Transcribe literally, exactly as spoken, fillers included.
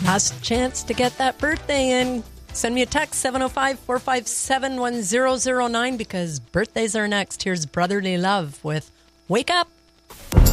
Last chance to get that birthday in. Send me a text, seven oh five, four five seven, one zero zero nine, because birthdays are next. Here's Brotherly Love with Wake Up.